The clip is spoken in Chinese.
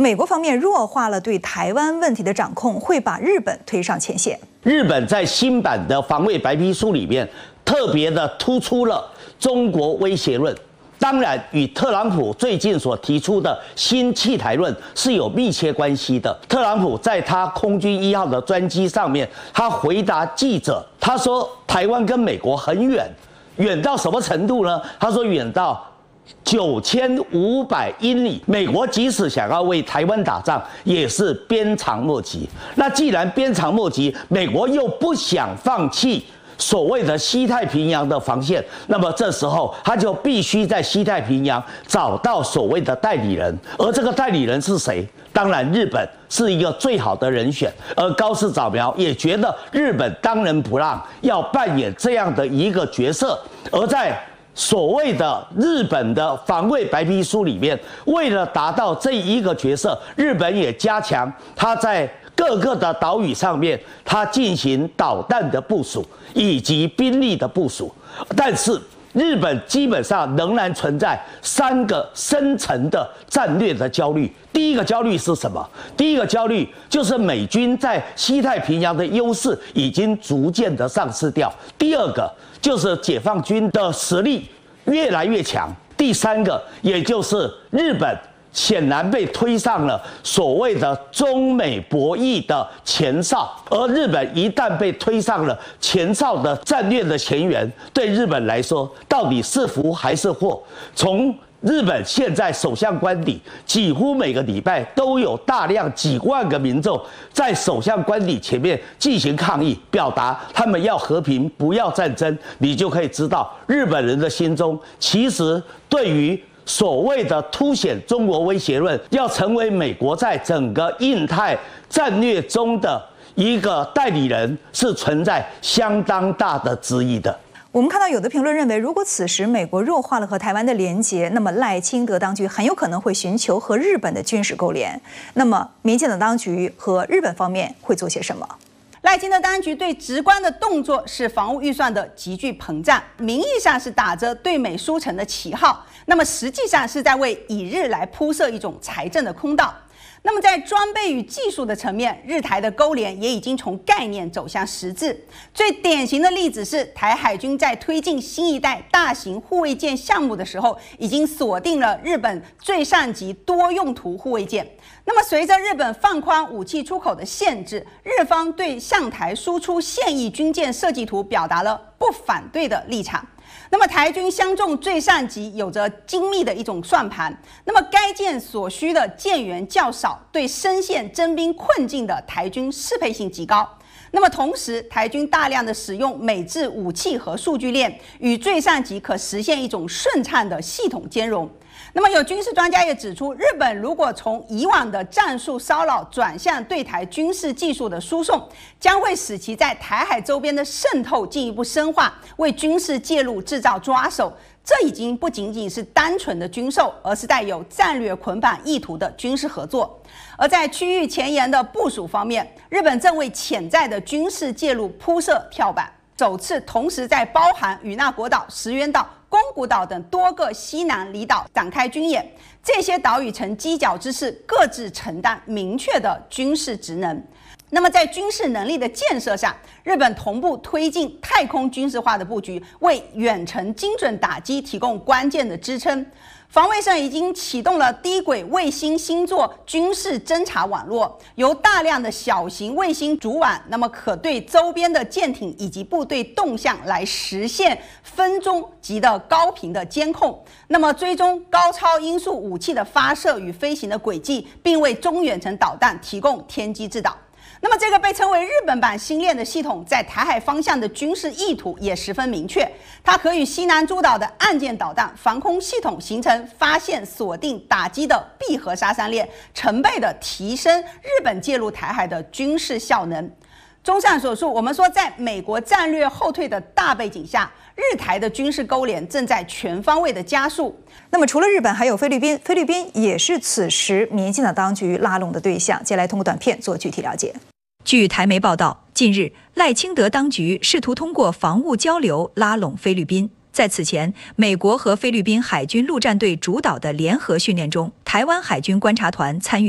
美国方面弱化了对台湾问题的掌控，会把日本推上前线。 日本在新版的防卫白皮书里面特别的突出了中国威胁论。 当然，与特朗普最近所提出的新弃台论是有密切关系的。特朗普在他空军1号的专机上面，他回答记者，他说台湾跟美国很远，远到什么程度呢？他说远到9500英里。美国即使想要为台湾打仗，也是鞭长莫及。那既然鞭长莫及，美国又不想放弃 所谓的西太平洋的防线，那么这时候他就必须在西太平洋找到所谓的代理人，而这个代理人是谁？当然，日本是一个最好的人选，而高市早苗也觉得日本当仁不让，要扮演这样的一个角色。而在所谓的日本的防卫白皮书里面，为了达到这一个角色，日本也加强它在 各个的岛屿上面，它进行导弹的部署以及兵力的部署，但是日本基本上仍然存在3个深层的战略的焦虑。第一个焦虑是什么？第一个焦虑就是美军在西太平洋的优势已经逐渐的丧失掉。第二个就是解放军的实力越来越强。第3个，也就是日本 显然被推上了所谓的中美博弈的前哨，而日本一旦被推上了前哨的战略的前沿，对日本来说，到底是福还是祸？从日本现在首相官邸，几乎每个礼拜都有大量几万个民众在首相官邸前面进行抗议，表达他们要和平，不要战争。你就可以知道，日本人的心中其实对于 所谓的凸显中国威胁论，要成为美国在整个印太战略中的一个代理人，是存在相当大的质疑的。 我们看到有的评论认为，如果此时美国弱化了和台湾的连结，那么赖清德当局很有可能会寻求和日本的军事勾连。那么，民进党当局和日本方面会做些什么？ 赖清德当局对直观的动作是防务预算的急剧膨胀，名义上是打着对美输诚的旗号，那么实际上是在为以日来铺设一种财政的空道。那么在装备与技术的层面，日台的勾连也已经从概念走向实质。最典型的例子是，台海军在推进新一代大型护卫舰项目的时候，已经锁定了日本最上级多用途护卫舰。 那么，随着日本放宽武器出口的限制，日方对向台输出现役军舰设计图表达了不反对的立场。那么，台军相中最上级有着精密的一种算盘。那么，该舰所需的舰员较少，对深陷征兵困境的台军适配性极高。 那么同时，台军大量的使用美制武器和数据链，与最上级可实现一种顺畅的系统兼容。那么有军事专家也指出，日本如果从以往的战术骚扰转向对台军事技术的输送，将会使其在台海周边的渗透进一步深化，为军事介入制造抓手。 这已经不仅仅是单纯的军售，而是带有战略捆绑意图的军事合作。而在区域前沿的部署方面，日本正为潜在的军事介入铺设跳板，首次同时在包含与那国岛、石垣岛、宫古岛等多个西南离岛展开军演。这些岛屿呈犄角之势，各自承担明确的军事职能。 那么，在军事能力的建设上，日本同步推进太空军事化的布局，为远程精准打击提供关键的支撑。防卫上已经启动了低轨卫星星座军事侦察网络，由大量的小型卫星组网，那么可对周边的舰艇以及部队动向来实现分钟级的高频的监控，那么追踪高超音速武器的发射与飞行的轨迹，并为中远程导弹提供天基制导。 那么，这个被称为日本版星链的系统，在台海方向的军事意图也十分明确。它可与西南诸岛的岸舰导弹防空系统形成发现、锁定、打击的闭合杀伤链，成倍的提升日本介入台海的军事效能。综上所述，我们说，在美国战略后退的大背景下，日台的军事勾连正在全方位的加速。 那么，除了日本，还有菲律宾，菲律宾也是此时民进党当局拉拢的对象。接下来通过短片做具体了解。 据台媒报道，近日赖清德当局试图通过防务交流拉拢菲律宾。在此前，美国和菲律宾海军陆战队主导的联合训练中，台湾海军观察团参与。